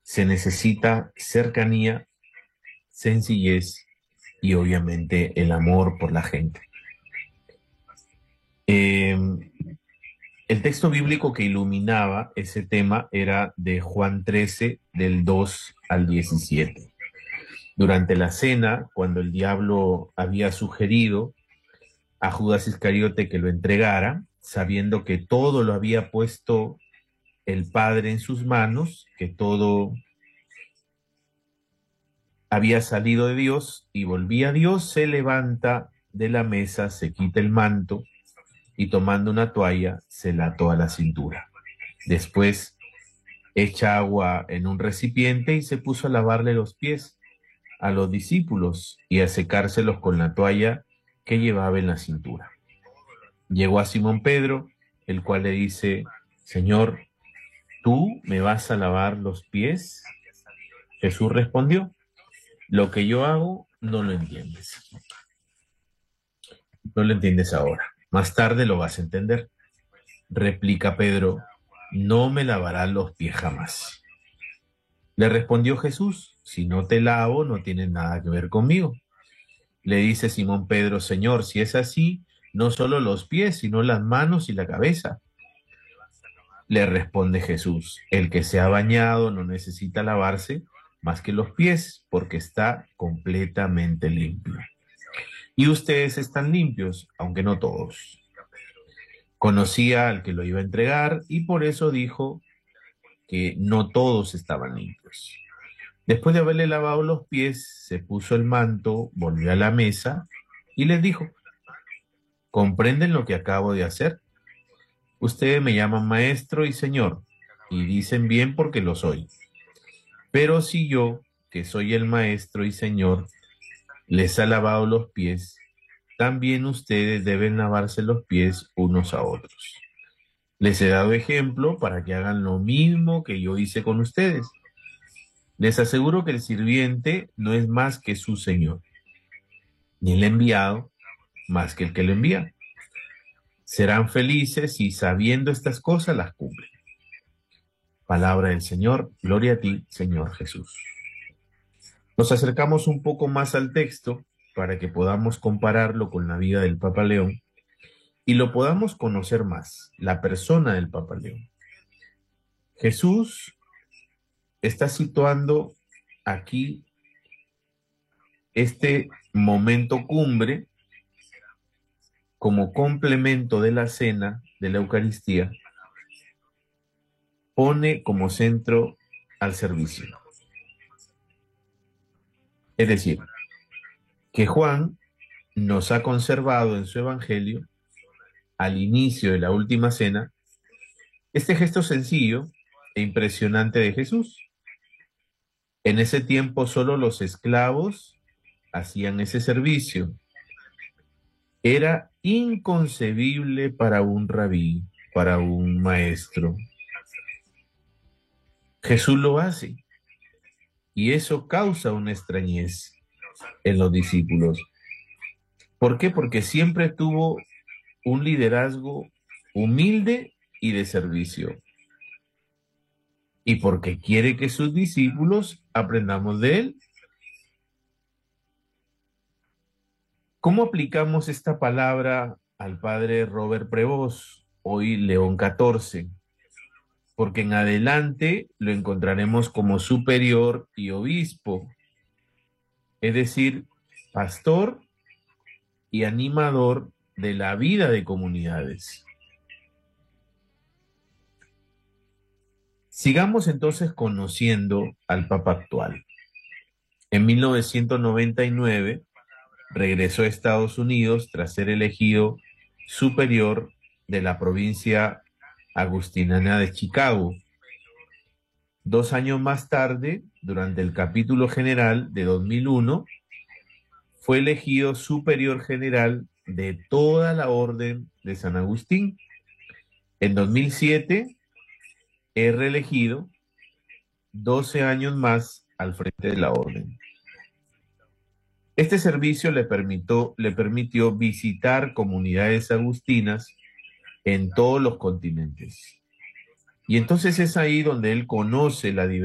se necesita cercanía, sencillez y obviamente el amor por la gente. Eh, el texto bíblico que iluminaba ese tema era de Juan 13, del 2 al 17. Durante la cena, cuando el diablo había sugerido a Judas Iscariote que lo entregara, sabiendo que todo lo había puesto el Padre en sus manos, que todo había salido de Dios y volvía a Dios, se levanta de la mesa, se quita el manto y tomando una toalla se la ató a la cintura. Después echa agua en un recipiente y se puso a lavarle los pies a los discípulos y a secárselos con la toalla que llevaba en la cintura. Llegó a Simón Pedro, el cual le dice: Señor, ¿tú me vas a lavar los pies? Jesús respondió: lo que yo hago no lo entiendes. No lo entiendes ahora. Más tarde lo vas a entender. Replica Pedro: no me lavarás los pies jamás. Le respondió Jesús: si no te lavo, no tienes nada que ver conmigo. Le dice Simón Pedro: Señor, si es así, no solo los pies, sino las manos y la cabeza. Le responde Jesús: el que se ha bañado no necesita lavarse más que los pies, porque está completamente limpio. Y ustedes están limpios, aunque no todos. Conocía al que lo iba a entregar y por eso dijo que no todos estaban limpios. Después de haberle lavado los pies, se puso el manto, volvió a la mesa y les dijo: ¿comprenden lo que acabo de hacer? Ustedes me llaman maestro y señor, y dicen bien porque lo soy. Pero si yo, que soy el maestro y señor, les ha lavado los pies, también ustedes deben lavarse los pies unos a otros. Les he dado ejemplo para que hagan lo mismo que yo hice con ustedes. Les aseguro que el sirviente no es más que su señor, ni el enviado más que el que lo envía. Serán felices si sabiendo estas cosas las cumplen. Palabra del Señor, gloria a ti, Señor Jesús. Nos acercamos un poco más al texto para que podamos compararlo con la vida del Papa León y lo podamos conocer más, la persona del Papa León. Jesús está situando aquí este momento cumbre como complemento de la cena de la Eucaristía, pone como centro al servicio. Es decir, que Juan nos ha conservado en su evangelio, al inicio de la última cena, este gesto sencillo e impresionante de Jesús. En ese tiempo solo los esclavos hacían ese servicio. Era inconcebible para un rabí, para un maestro. Jesús lo hace y eso causa una extrañez en los discípulos. ¿Por qué? Porque siempre tuvo un liderazgo humilde y de servicio. Y porque quiere que sus discípulos aprendamos de él. ¿Cómo aplicamos esta palabra al padre Robert Prevost, hoy León XIV? Porque en adelante lo encontraremos como superior y obispo, es decir, pastor y animador de la vida de comunidades. Sigamos entonces conociendo al Papa actual. En 1999 regresó a Estados Unidos tras ser elegido superior de la provincia agustiniana de Chicago. 2 años más tarde, durante el capítulo general de 2001, fue elegido superior general de toda la orden de San Agustín. En 2007 es reelegido 12 años más al frente de la orden. Este servicio le permitió visitar comunidades agustinas en todos los continentes. Y entonces es ahí donde él conoce la diversidad